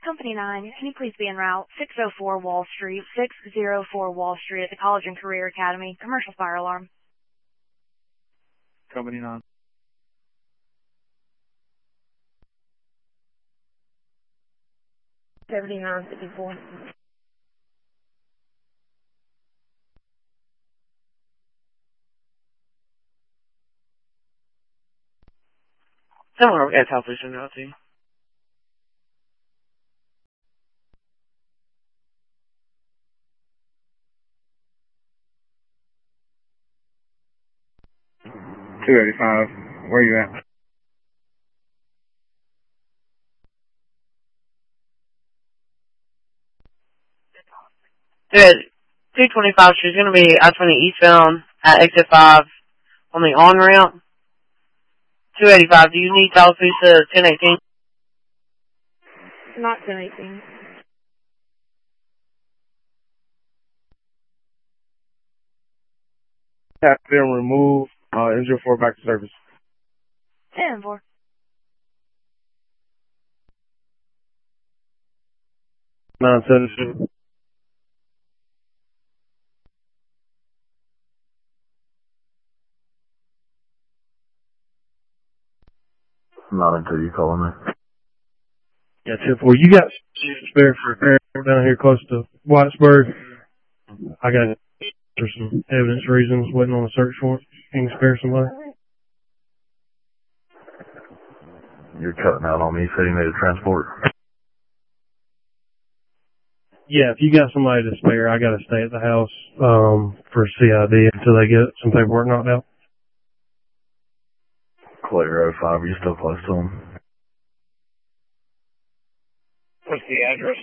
Company 9, can you please be en route? 604 Wall Street, 604 Wall Street at the College and Career Academy. Commercial fire alarm. Company 9. $79.54. Somewhere at South Eastern Route 2. $285. Where you at? Good. 225, she's going to be I-20 eastbound at exit 5 on the on-ramp. 285, do you need Southeast 1018? Not 1018. Has been removed. Engine 4 back to service. 10-4. Nine 7. Not until you call me. Yeah, 10-4. You got spare for repair down here close to Whitesburg. I got it for some evidence reasons, waiting on a search warrant. Can you spare somebody? You're cutting out on me, so you need a transport. Yeah, if you got somebody to spare, I got to stay at the house for CID until they get some paperwork knocked out. Clear 05, you still close to him? What's the address?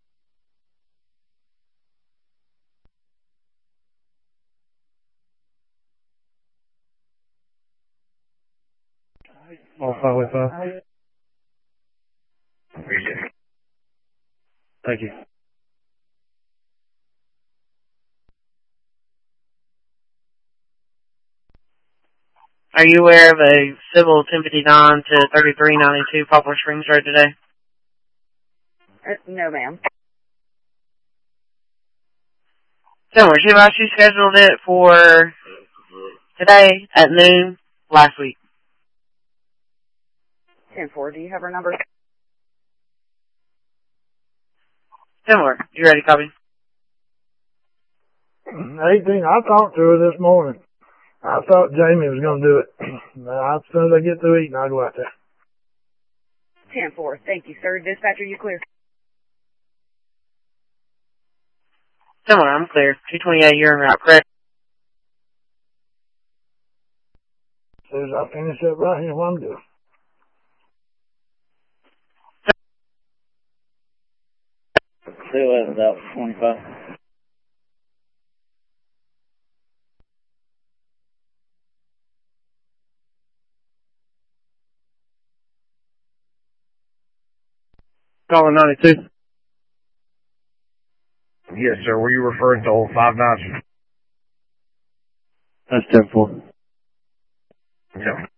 On Highway 5. Thank you. Are you aware of a civil 1059 to 3392 Poplar Springs Road today? No, ma'am. Somewhere, she actually scheduled it for today at noon last week. 10-4. Do you have her number? Somewhere, you ready, copy? 18, I talked to her this morning. I thought Jamie was going to do it. As soon as I get through eating, I'll go out there. 10-4. Thank you, sir. Dispatcher, you clear. Somewhere, I'm clear. 228, you're en route, correct? As soon as I finish up right here, what I'm doing. Still at about 25. Calling 92. Yes, sir. Were you referring to old 59? That's 10-4. Yeah.